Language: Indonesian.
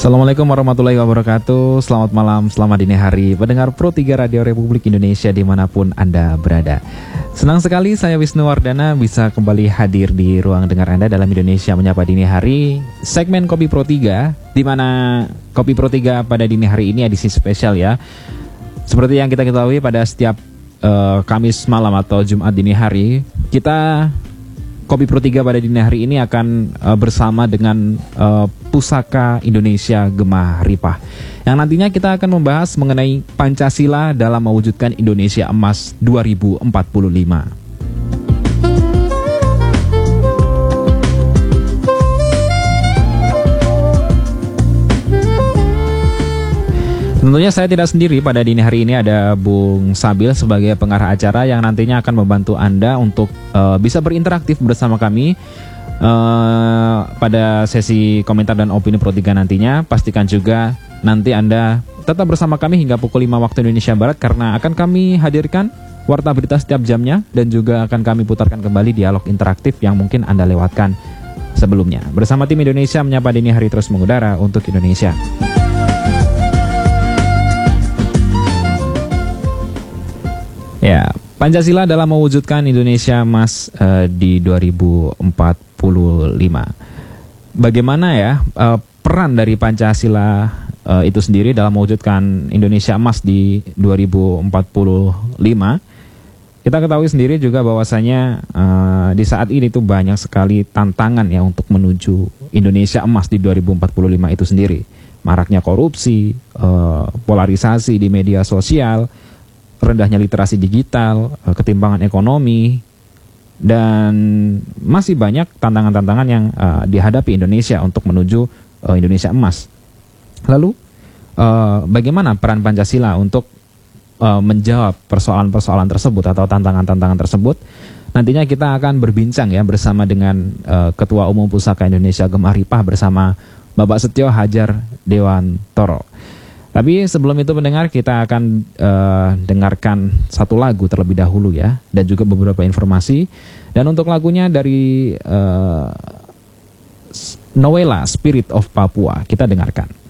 Assalamualaikum warahmatullahi wabarakatuh. Selamat malam, selamat dini hari pendengar Pro 3 Radio Republik Indonesia dimanapun Anda berada. Senang sekali saya Wisnu Wardana bisa kembali hadir di ruang dengar Anda dalam Indonesia Menyapa Dini Hari, segmen Kopi Pro 3, di mana Kopi Pro 3 pada dini hari ini edisi spesial ya. Seperti yang kita ketahui pada setiap Kamis malam atau Jumat dini hari, kita Kopi Pro 3 pada dini hari ini akan bersama dengan Pusaka Indonesia Gemah Ripah, yang nantinya kita akan membahas mengenai Pancasila dalam mewujudkan Indonesia Emas 2045. Tentunya saya tidak sendiri, pada dini hari ini ada Bung Sabil sebagai pengarah acara yang nantinya akan membantu Anda untuk bisa berinteraktif bersama kami pada sesi komentar dan opini Pro 3 nantinya. Pastikan juga nanti Anda tetap bersama kami hingga pukul 5 waktu Indonesia Barat, karena akan kami hadirkan warta berita setiap jamnya dan juga akan kami putarkan kembali dialog interaktif yang mungkin Anda lewatkan sebelumnya. Bersama tim Indonesia Menyapa Dini Hari terus mengudara untuk Indonesia. Ya, Pancasila dalam mewujudkan Indonesia Emas di 2045. Bagaimana ya peran dari Pancasila itu sendiri dalam mewujudkan Indonesia Emas di 2045? Kita ketahui sendiri juga bahwasanya di saat ini tuh banyak sekali tantangan ya untuk menuju Indonesia Emas di 2045 itu sendiri. Maraknya korupsi, polarisasi di media sosial, rendahnya literasi digital, ketimpangan ekonomi, dan masih banyak tantangan-tantangan yang dihadapi Indonesia untuk menuju Indonesia Emas. Lalu bagaimana peran Pancasila untuk menjawab persoalan-persoalan tersebut atau tantangan-tantangan tersebut? Nantinya kita akan berbincang ya bersama dengan Ketua Umum Pusaka Indonesia Gemah Ripah bersama Bapak Setio Hadjar Dewantoro. Tapi sebelum itu pendengar, kita akan dengarkan satu lagu terlebih dahulu ya, dan juga beberapa informasi. Dan untuk lagunya dari Noella Spirit of Papua, kita dengarkan.